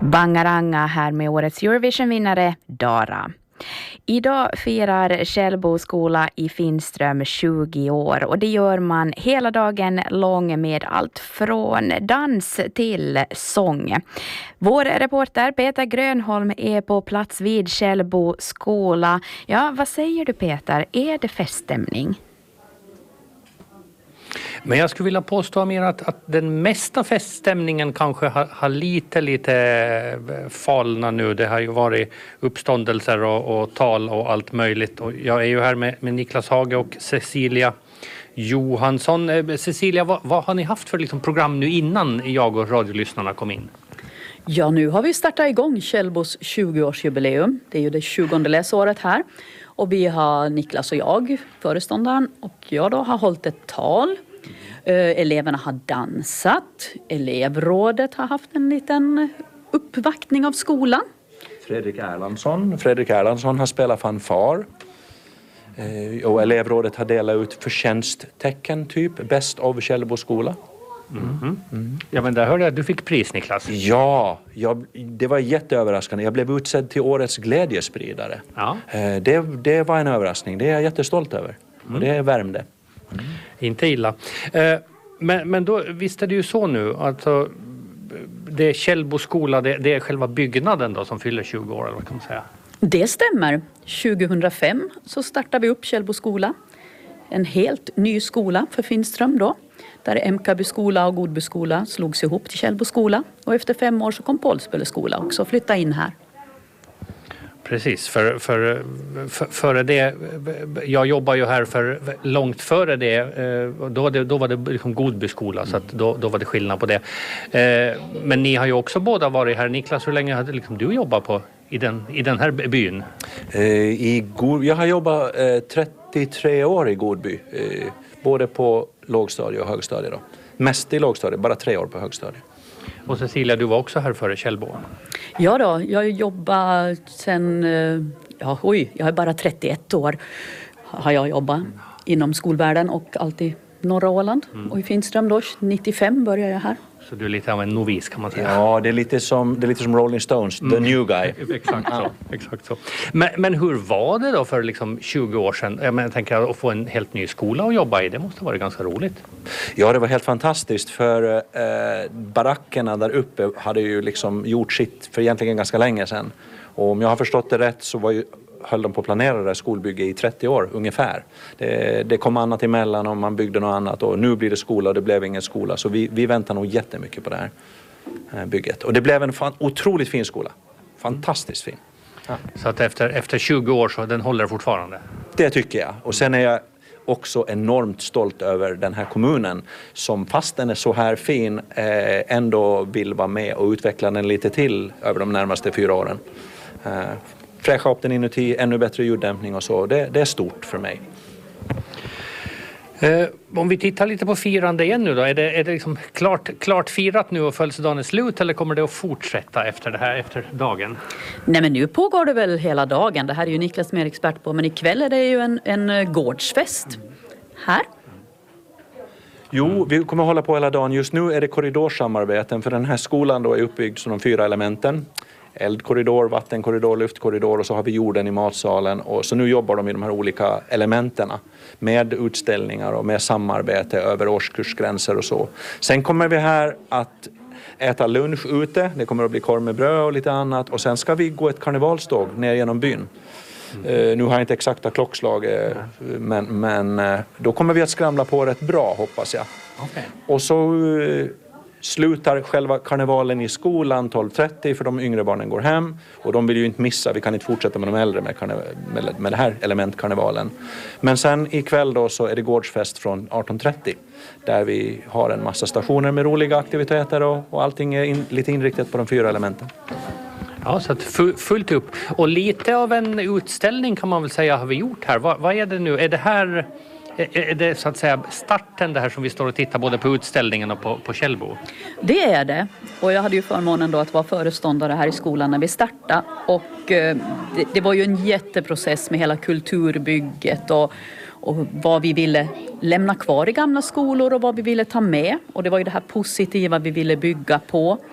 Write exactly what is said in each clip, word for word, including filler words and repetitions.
Bangaranga här med årets Eurovision-vinnare Dara. Idag firar Källbo skola i Finström tjugo år och det gör man hela dagen lång med allt från dans till sång. Vår reporter Peter Grönholm är på plats vid Källbo skola. Ja, vad säger du Peter? Är det feststämning? Men jag skulle vilja påstå mer att, att den mesta feststämningen kanske har, har lite, lite falna nu. Det har ju varit uppståndelser och, och tal och allt möjligt. Och jag är ju här med, med Niklas Hage och Cecilia Johansson. Cecilia, vad, vad har ni haft för liksom program nu innan jag och radiolyssnarna kom in? Ja, nu har vi startat igång Källbos tjugo-årsjubileum. Det är ju det tjugonde läsåret här. Och vi har Niklas och jag, föreståndaren, och jag då har hållit ett tal. Eh, eleverna har dansat. Elevrådet har haft en liten uppvaktning av skolan. Fredrik Erlandsson. Fredrik Erlandsson har spelat fanfar. Eh, och elevrådet har delat ut förtjänsttecken, typ Best of Källbo skola. Mm. Mm. Ja, men där hörde jag att du fick pris, Niklas. Ja, jag, det var jätteöverraskande. Jag blev utsedd till årets glädjespridare. Ja. Det, det var en överraskning. Det är jag jättestolt över. Mm. Och det värmde. Mm. Inte illa. Men, men då, visst är det ju så nu. Alltså, det är Källbo skola, det, det är själva byggnaden då som fyller tjugo år, eller vad kan man säga? Det stämmer. tjugohundrafem så startade vi upp Källbo skola. En helt ny skola för Finström då. Där Emkaby skola och Godby skola slogs ihop till Källbo skola. Och efter fem år så kom Pålsböle skola också flytta in här. Precis, för, för, för, före det, jag jobbar ju här för långt före det, då, det, då var det liksom Godby skola, så att då, då var det skillnad på det. Men ni har ju också båda varit här. Niklas, hur länge hade liksom du jobbat på i den, i den här byn? I God, jag har jobbat trettiotre år i Godby, både på lågstadie och högstadie då. Mest i lågstadie, bara tre år på högstadie. Och Cecilia, du var också här före Källbo. Ja då, jag jobbar sen, ja oj, jag är bara trettioett år har jag jobbat mm. inom skolvärlden och alltid norra Åland. Mm. Och i Finström då, nittiofem började jag här. Så du är lite av en novis kan man säga. Ja, det är lite som, det är lite som Rolling Stones, mm. the new guy. Exakt så. Exakt så. Men, men hur var det då för liksom tjugo år sedan? Jag, menar, jag tänker att få en helt ny skola att jobba i, det måste vara ganska roligt. Ja, det var helt fantastiskt för eh, barackerna där uppe hade ju liksom gjort sitt för egentligen ganska länge sedan. Och om jag har förstått det rätt så var ju höll de på att planera det här skolbygge i trettio år ungefär. Det, det kom annat emellan och man byggde något annat och nu blir det skola och det blev ingen skola. Så vi, vi väntar nog jättemycket på det här bygget. Och det blev en fan, otroligt fin skola. Fantastiskt fin. Ja. Så att efter, efter tjugo år så den håller fortfarande? Det tycker jag. Och sen är jag också enormt stolt över den här kommunen som fast den är så här fin eh, ändå vill vara med och utveckla den lite till över de närmaste fyra åren. Eh, fräscha upp den inuti, ännu bättre ljuddämpning och så. Det, det är stort för mig. Eh, om vi tittar lite på firande igen nu då. Är det, är det liksom klart, klart firat nu och födelsedagen är slut eller kommer det att fortsätta efter det här, efter dagen? Nej men nu pågår det väl hela dagen. Det här är ju Niklas mer expert på. Men ikväll är det ju en, en gårdsfest. Här. Jo, vi kommer hålla på hela dagen. Just nu är det korridorsamarbeten för den här skolan då är uppbyggd som de fyra elementen. Eldkorridor, vattenkorridor, luftkorridor och så har vi jorden i matsalen. Och så nu jobbar de i de här olika elementerna med utställningar och med samarbete över årskursgränser och så. Sen kommer vi här att äta lunch ute. Det kommer att bli korv med bröd och lite annat. Och sen ska vi gå ett karnevalståg ner genom byn. Mm. Uh, nu har jag inte exakta klockslag, uh, men, men uh, då kommer vi att skramla på rätt bra, hoppas jag. Okay. Och så uh, slutar själva karnevalen i skolan tolv trettio för de yngre barnen går hem. Och de vill ju inte missa, vi kan inte fortsätta med de äldre med, karne- med, med det här elementkarnevalen. Men sen ikväll då så är det gårdsfest från arton trettio. Där vi har en massa stationer med roliga aktiviteter och, och allting är in, lite inriktat på de fyra elementen. Ja, så att fullt upp. Och lite av en utställning kan man väl säga har vi gjort här. Vad, vad är det nu? Är det här är det så att säga starten det här som vi står och tittar både på utställningen och på, på Källbo? Det är det. Och jag hade ju förmånen då att vara föreståndare här i skolan när vi startade. Och eh, det, det var ju en jätteprocess med hela kulturbygget och, och vad vi ville lämna kvar i gamla skolor och vad vi ville ta med. Och det var ju det här positiva vi ville bygga på.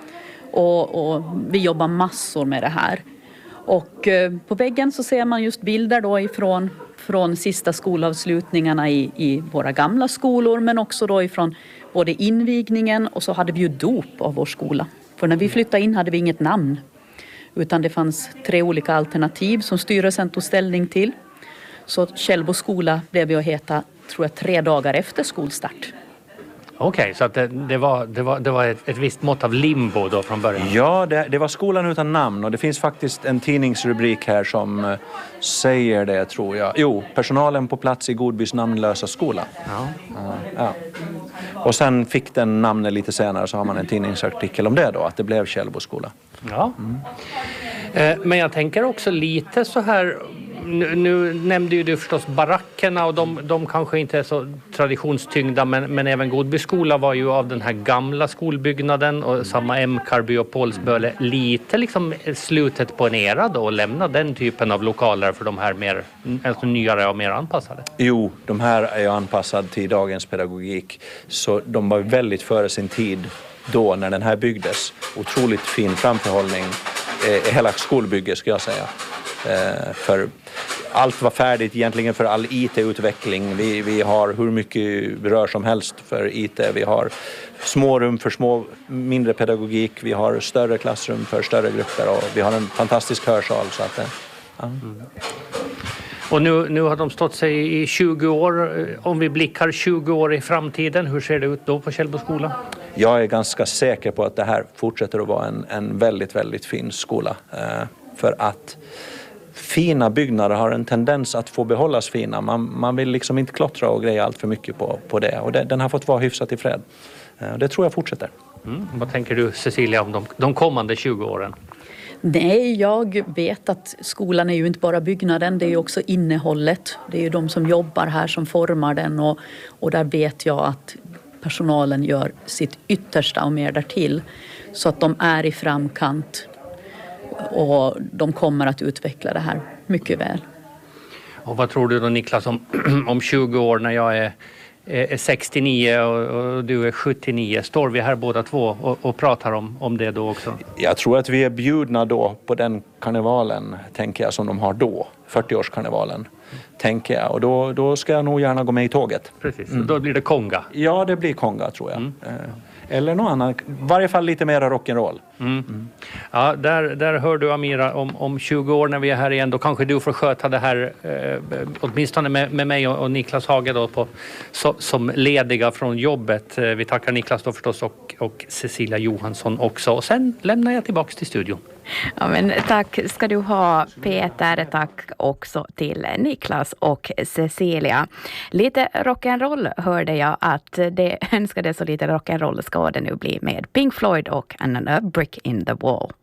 Och, och vi jobbar massor med det här. Och eh, på väggen så ser man just bilder då ifrån från sista skolavslutningarna i, i våra gamla skolor, men också då ifrån både invigningen och så hade vi ju dop av vår skola. För när vi flyttade in hade vi inget namn, utan det fanns tre olika alternativ som styrelsen tog ställning till. Så Källbo skola blev ju att heta, tror jag, tre dagar efter skolstart. Okej, okay, så att det, det var, det var, det var ett, ett visst mått av limbo då från början? Ja, det, det var skolan utan namn, och det finns faktiskt en tidningsrubrik här som uh, säger det, tror jag. Jo, personalen på plats i Godbys namnlösa skola. Ja. Uh, ja. Och sen fick den namnet lite senare, så har man en tidningsartikel om det då, att det blev Källbo skola. Ja. Mm. Eh, men jag tänker också lite så här. Nu, nu nämnde ju du förstås barackerna, och de, de kanske inte är så traditionstyngda, men, men även Godby skola var ju av den här gamla skolbyggnaden, och samma M. Karby och Pålsböle, lite liksom slutet på en era då, och lämna den typen av lokaler för de här mer, alltså nyare och mer anpassade. Jo, de här är ju anpassade till dagens pedagogik, så de var väldigt före sin tid då när den här byggdes. Otroligt fin framförhållning, eh, hela skolbygget ska jag säga. Eh, för allt var färdigt egentligen för all I T-utveckling. Vi, vi har hur mycket rör som helst för I T. Vi har små rum för små, mindre pedagogik. Vi har större klassrum för större grupper, och vi har en fantastisk hörsal. Så att, ja. Mm. Och nu, nu har de stått sig i tjugo år. Om vi blickar tjugo år i framtiden, hur ser det ut då på Källbo skola? Jag är ganska säker på att det här fortsätter att vara en, en väldigt, väldigt fin skola. Eh, för att fina byggnader har en tendens att få behållas fina. Man, man vill liksom inte klottra och greja allt för mycket på, på det. Och det, den har fått vara hyfsat i fred. Eh, det tror jag fortsätter. Mm. Vad tänker du, Cecilia, om de, de kommande tjugo åren? Nej, jag vet att skolan är ju inte bara byggnaden, det är ju också innehållet. Det är ju de som jobbar här som formar den, och, och där vet jag att personalen gör sitt yttersta och mer därtill. Så att de är i framkant, och de kommer att utveckla det här mycket väl. Och vad tror du då, Niklas, om, om tjugo år när jag är, är sextionio och, och du är sjuttionio? Står vi här båda två och, och pratar om, om det då också? Jag tror att vi är bjudna då på den karnevalen, tänker jag, som de har då. fyrtioårskarnevalen, tänker jag. Och då, då ska jag nog gärna gå med i tåget. Precis, mm. Då blir det konga. Ja, det blir konga, tror jag. Mm. Eller någon annan, i varje fall lite mer rock'n'roll. Mm. Mm. Ja, där, där hör du, Amira, om, om tjugo år när vi är här igen, då kanske du får sköta det här eh, åtminstone med, med mig och, och Niklas Hage då på, so, som lediga från jobbet. Eh, vi tackar Niklas då förstås, och, och Cecilia Johansson också. Och sen lämnar jag tillbaka till studion. Ja, men tack ska du ha, Peter. Tack också till Niklas och Cecilia. Lite rock'n'roll hörde jag att det önskade, så lite rock'n'roll ska det nu bli med Pink Floyd och Another Brick in the Wall.